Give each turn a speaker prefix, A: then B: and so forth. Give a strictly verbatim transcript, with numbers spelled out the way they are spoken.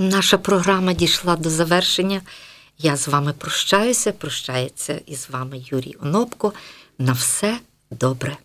A: Наша програма дійшла до завершення. Я з вами прощаюся, прощається із вами Юрій Онопко. На все добре.